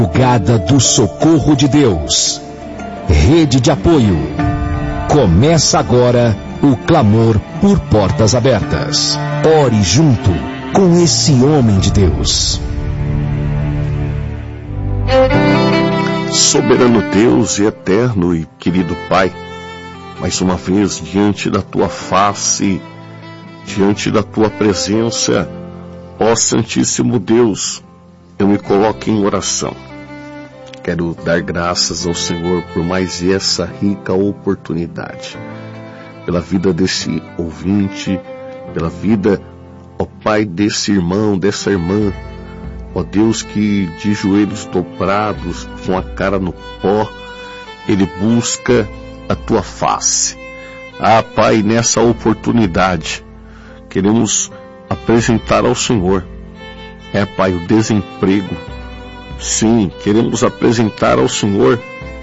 Madrugada do Socorro de Deus. Rede de apoio. Começa agora o clamor por portas abertas. Ore junto com esse homem de Deus. Soberano Deus e eterno e querido Pai, mais uma vez diante da tua face, diante da tua presença, ó Santíssimo Deus, eu me coloco em oração. Quero dar graças ao Senhor por mais essa rica oportunidade, pela vida desse ouvinte, pela vida, ó Pai, desse irmão, dessa irmã, ó Deus, que de joelhos dobrados, com a cara no pó, ele busca a tua face. Ah, Pai, nessa oportunidade, queremos apresentar ao Senhor, Pai, o desemprego. Sim, queremos apresentar ao Senhor,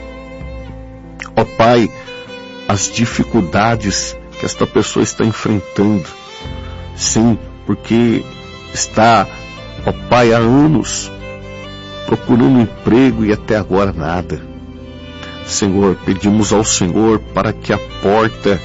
ó Pai, as dificuldades que esta pessoa está enfrentando. Sim, porque está, ó Pai, há anos procurando emprego e até agora nada. Senhor, pedimos ao Senhor para que a porta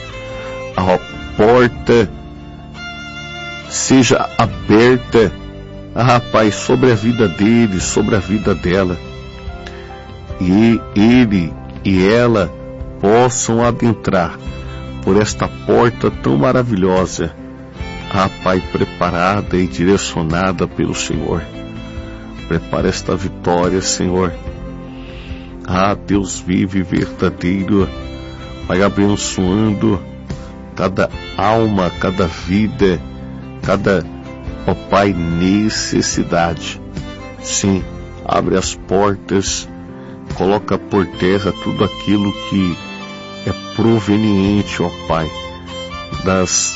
seja aberta, Pai, sobre a vida dele, sobre a vida dela, e ele e ela possam adentrar por esta porta tão maravilhosa, Pai, preparada e direcionada pelo Senhor. Prepara esta vitória, Senhor. Deus vivo e verdadeiro, Pai, abençoando cada alma, cada vida, cada, ó Pai, necessidade. Sim, abre as portas, coloca por terra tudo aquilo que é proveniente, ó Pai, das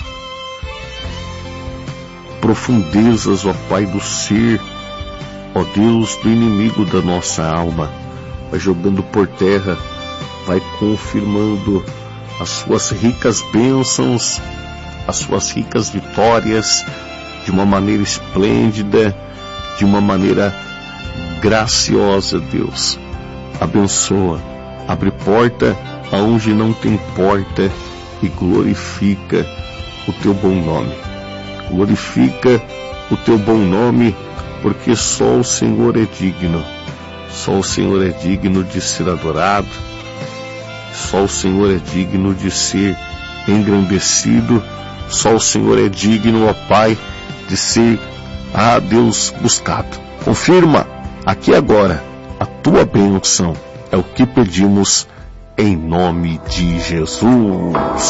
profundezas, ó Pai, do ser, ó Deus, do inimigo da nossa alma. Vai jogando por terra, vai confirmando as suas ricas bênçãos, as suas ricas vitórias, de uma maneira esplêndida, de uma maneira graciosa, Deus. Abençoa, abre porta aonde não tem porta e glorifica o teu bom nome. Glorifica o teu bom nome, porque só o Senhor é digno. Só o Senhor é digno de ser adorado. Só o Senhor é digno de ser engrandecido. Só o Senhor é digno, ó Pai, de ser, Deus, buscado. Confirma aqui agora a tua bênção. É o que pedimos em nome de Jesus.